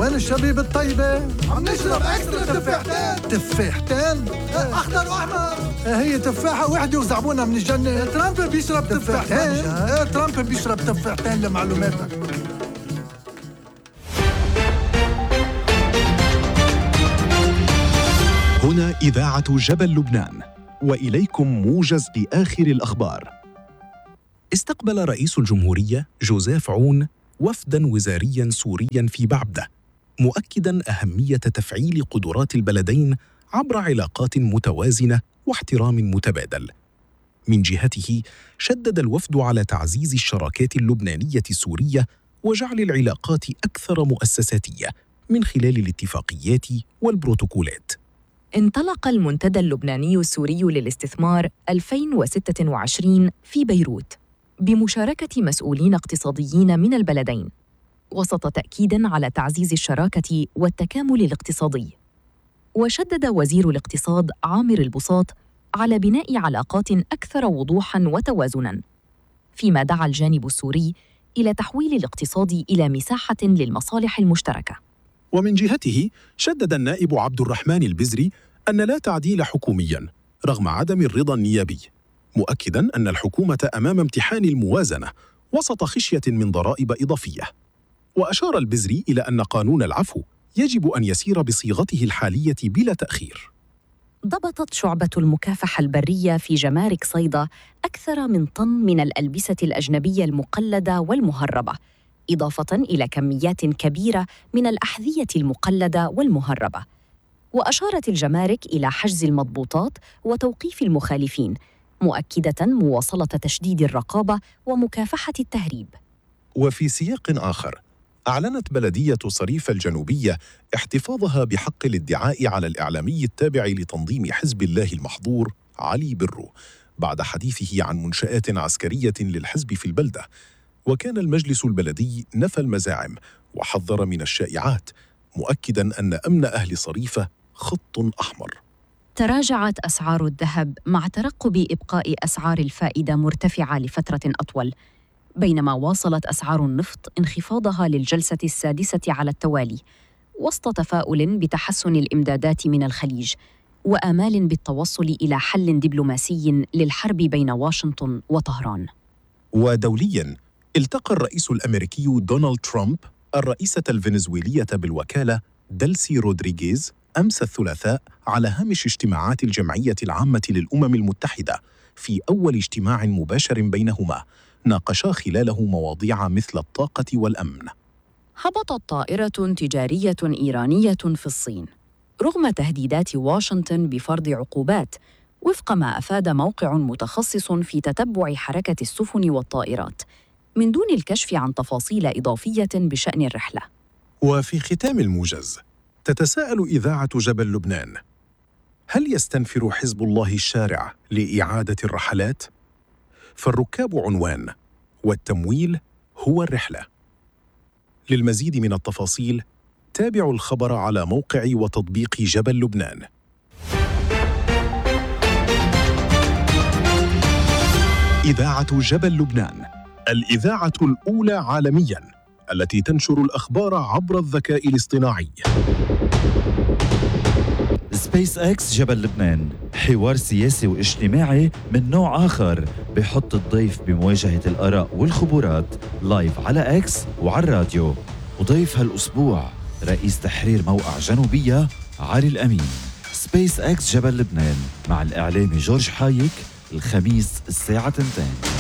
وين الشبيب الطيبة؟ عم نشرب اكسترا تفاحتين؟ اخضر واحمر. هي تفاحة وحدة وزعبونها من الجنة. ترامب بيشرب تفاحتين. ترامب بيشرب تفاحتين لمعلوماتك. هنا إذاعة جبل لبنان، وإليكم موجز لآخر الأخبار. استقبل رئيس الجمهورية جوزيف عون وفداً وزارياً سورياً في بعبدة، مؤكداً أهمية تفعيل قدرات البلدين عبر علاقات متوازنة واحترام متبادل. من جهته، شدد الوفد على تعزيز الشراكات اللبنانية السورية وجعل العلاقات أكثر مؤسساتية من خلال الاتفاقيات والبروتوكولات. انطلق المنتدى اللبناني السوري للاستثمار 2026 في بيروت بمشاركة مسؤولين اقتصاديين من البلدين، وسط تأكيد على تعزيز الشراكة والتكامل الاقتصادي. وشدد وزير الاقتصاد عامر البساط على بناء علاقات أكثر وضوحاً وتوازناً، فيما دعا الجانب السوري إلى تحويل الاقتصاد إلى مساحة للمصالح المشتركة. ومن جهته، شدد النائب عبد الرحمن البزري أن لا تعديل حكومياً رغم عدم الرضا النيابي، مؤكداً أن الحكومة أمام امتحان الموازنة وسط خشية من ضرائب إضافية. وأشار البزري إلى أن قانون العفو يجب أن يسير بصيغته الحالية بلا تأخير. ضبطت شعبة المكافحة البرية في جمارك صيدا أكثر من طن من الألبسة الأجنبية المقلدة والمهربة، إضافة إلى كميات كبيرة من الأحذية المقلدة والمهربة. وأشارت الجمارك إلى حجز المضبوطات وتوقيف المخالفين، مؤكدة مواصلة تشديد الرقابة ومكافحة التهريب. وفي سياق آخر، أعلنت بلدية صريف الجنوبية احتفاظها بحق الادعاء على الإعلامي التابع لتنظيم حزب الله المحظور علي برو بعد حديثه عن منشآت عسكرية للحزب في البلدة. وكان المجلس البلدي نفى المزاعم وحذر من الشائعات، مؤكداً أن أمن أهل صريفة خط أحمر. تراجعت أسعار الذهب مع ترقب إبقاء أسعار الفائدة مرتفعة لفترة أطول، بينما واصلت أسعار النفط انخفاضها للجلسة السادسة على التوالي، وسط تفاؤل بتحسن الإمدادات من الخليج وآمال بالتوصل إلى حل دبلوماسي للحرب بين واشنطن وطهران. ودولياً، التقى الرئيس الأمريكي دونالد ترامب الرئيسة الفنزويلية بالوكالة دلسي رودريغيز أمس الثلاثاء على هامش اجتماعات الجمعية العامة للأمم المتحدة، في أول اجتماع مباشر بينهما ناقشا خلاله مواضيع مثل الطاقة والأمن. هبطت طائرة تجارية إيرانية في الصين رغم تهديدات واشنطن بفرض عقوبات، وفق ما أفاد موقع متخصص في تتبع حركة السفن والطائرات، من دون الكشف عن تفاصيل إضافية بشأن الرحلة. وفي ختام الموجز، تتساءل إذاعة جبل لبنان: هل يستنفر حزب الله الشارع لإعادة الرحلات؟ فالركاب عنوان، والتمويل هو الرحلة. للمزيد من التفاصيل، تابعوا الخبر على موقع وتطبيق جبل لبنان. إذاعة جبل لبنان، الإذاعة الأولى عالمياً التي تنشر الأخبار عبر الذكاء الاصطناعي. سبيس اكس جبل لبنان، حوار سياسي واجتماعي من نوع آخر، بحط الضيف بمواجهة الآراء والخبرات لايف على اكس وعلى الراديو. وضيف هالأسبوع رئيس تحرير موقع جنوبية علي الأمين. سبيس اكس جبل لبنان مع الإعلامي جورج حايك، الخميس الساعة 2.